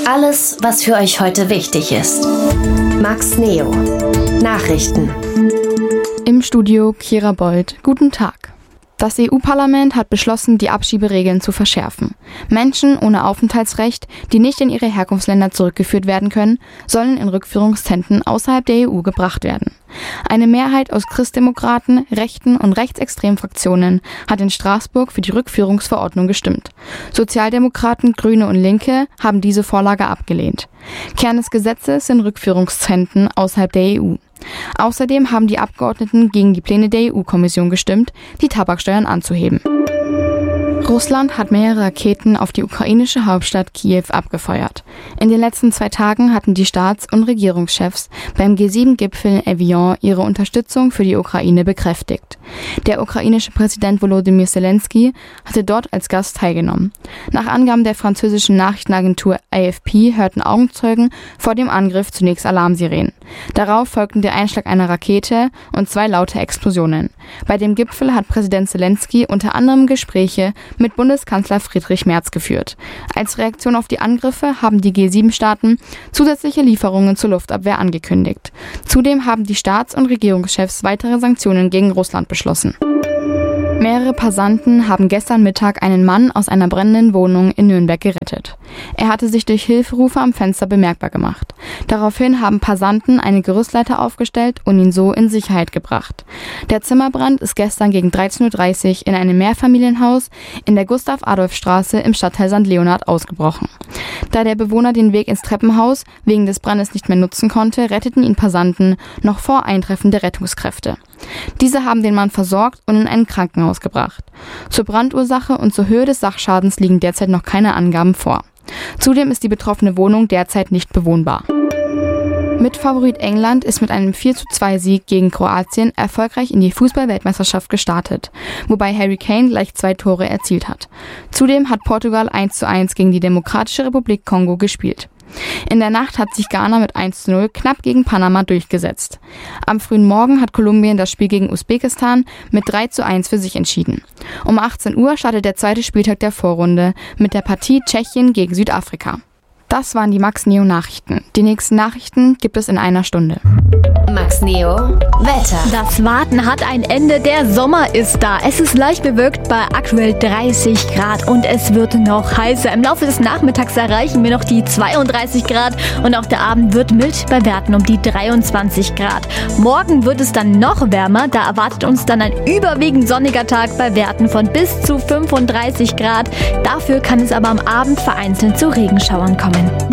Alles, was für euch heute wichtig ist. Max Neo. Nachrichten. Im Studio Kira Bold. Guten Tag. Das EU-Parlament hat beschlossen, die Abschieberegeln zu verschärfen. Menschen ohne Aufenthaltsrecht, die nicht in ihre Herkunftsländer zurückgeführt werden können, sollen in Rückführungszentren außerhalb der EU gebracht werden. Eine Mehrheit aus Christdemokraten, rechten und rechtsextremen Fraktionen hat in Straßburg für die Rückführungsverordnung gestimmt. Sozialdemokraten, Grüne und Linke haben diese Vorlage abgelehnt. Kern des Gesetzes sind Rückführungszentren außerhalb der EU. Außerdem haben die Abgeordneten gegen die Pläne der EU-Kommission gestimmt, die Tabaksteuern anzuheben. Russland hat mehrere Raketen auf die ukrainische Hauptstadt Kiew abgefeuert. In den letzten 2 Tagen hatten die Staats- und Regierungschefs beim G7-Gipfel in Evian ihre Unterstützung für die Ukraine bekräftigt. Der ukrainische Präsident Volodymyr Zelensky hatte dort als Gast teilgenommen. Nach Angaben der französischen Nachrichtenagentur AFP hörten Augenzeugen vor dem Angriff zunächst Alarmsirenen. Darauf folgten der Einschlag einer Rakete und 2 laute Explosionen. Bei dem Gipfel hat Präsident Zelensky unter anderem Gespräche mit Bundeskanzler Friedrich Merz geführt. Als Reaktion auf die Angriffe haben die G7-Staaten zusätzliche Lieferungen zur Luftabwehr angekündigt. Zudem haben die Staats- und Regierungschefs weitere Sanktionen gegen Russland beschlossen. Mehrere Passanten haben gestern Mittag einen Mann aus einer brennenden Wohnung in Nürnberg gerettet. Er hatte sich durch Hilferufe am Fenster bemerkbar gemacht. Daraufhin haben Passanten eine Gerüstleiter aufgestellt und ihn so in Sicherheit gebracht. Der Zimmerbrand ist gestern gegen 13:30 Uhr in einem Mehrfamilienhaus in der Gustav-Adolf-Straße im Stadtteil St. Leonhard ausgebrochen. Da der Bewohner den Weg ins Treppenhaus wegen des Brandes nicht mehr nutzen konnte, retteten ihn Passanten noch vor Eintreffen der Rettungskräfte. Diese haben den Mann versorgt und in ein Krankenhaus gebracht. Zur Brandursache und zur Höhe des Sachschadens liegen derzeit noch keine Angaben vor. Zudem ist die betroffene Wohnung derzeit nicht bewohnbar. Mitfavorit England ist mit einem 4:2-Sieg gegen Kroatien erfolgreich in die Fußball-Weltmeisterschaft gestartet, wobei Harry Kane gleich 2 Tore erzielt hat. Zudem hat Portugal 1:1 gegen die Demokratische Republik Kongo gespielt. In der Nacht hat sich Ghana mit 1:0 knapp gegen Panama durchgesetzt. Am frühen Morgen hat Kolumbien das Spiel gegen Usbekistan mit 3:1 für sich entschieden. Um 18 Uhr startet der 2. Spieltag der Vorrunde mit der Partie Tschechien gegen Südafrika. Das waren die Max Neo Nachrichten. Die nächsten Nachrichten gibt es in einer Stunde. Max Neo Wetter. Das Warten hat ein Ende, der Sommer ist da. Es ist leicht bewölkt bei aktuell 30 Grad und es wird noch heißer. Im Laufe des Nachmittags erreichen wir noch die 32 Grad und auch der Abend wird mild bei Werten um die 23 Grad. Morgen wird es dann noch wärmer, da erwartet uns dann ein überwiegend sonniger Tag bei Werten von bis zu 35 Grad. Dafür kann es aber am Abend vereinzelt zu Regenschauern kommen.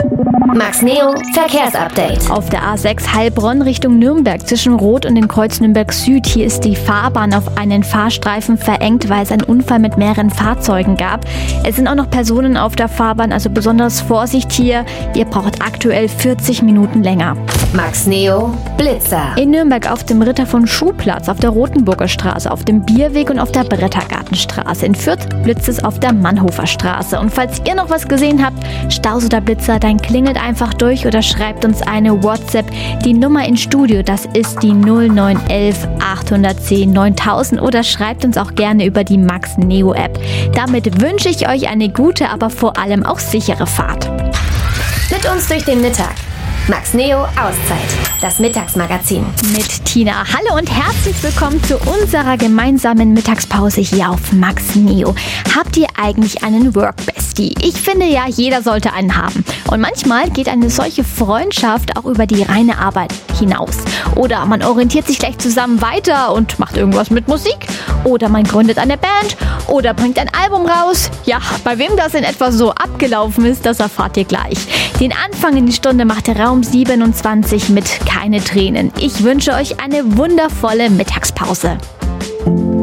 Max Neo Verkehrsupdate. Auf der A6 Heilbronn Richtung Nürnberg zwischen Rot und dem Kreuz Nürnberg Süd. Hier ist die Fahrbahn auf einen Fahrstreifen verengt, weil es einen Unfall mit mehreren Fahrzeugen gab. Es sind auch noch Personen auf der Fahrbahn, also besonders Vorsicht hier. Ihr braucht aktuell 40 Minuten länger. Max Neo Blitzer. In Nürnberg auf dem Ritter von Schuhplatz, auf der Rotenburger Straße, auf dem Bierweg und auf der Brettergartenstraße. In Fürth blitzt es auf der Mannhofer Straße. Und falls ihr noch was gesehen habt, Staus oder Blitzer, dann klingelt einfach durch oder schreibt uns eine WhatsApp. Die Nummer ins Studio, das ist die 0911 810 9000 oder schreibt uns auch gerne über die Max Neo App. Damit wünsche ich euch eine gute, aber vor allem auch sichere Fahrt. Mit uns durch den Mittag. Max Neo Auszeit, das Mittagsmagazin. Mit Tina. Hallo und herzlich willkommen zu unserer gemeinsamen Mittagspause hier auf Max Neo. Habt ihr eigentlich einen Work-Bestie? Ich finde ja, jeder sollte einen haben. Und manchmal geht eine solche Freundschaft auch über die reine Arbeit hinaus. Oder man orientiert sich gleich zusammen weiter und macht irgendwas mit Musik. Oder man gründet eine Band oder bringt ein Album raus. Ja, bei wem das in etwa so abgelaufen ist, das erfahrt ihr gleich. Den Anfang in die Stunde macht der Raum 27 mit Keine Tränen. Ich wünsche euch eine wundervolle Mittagspause.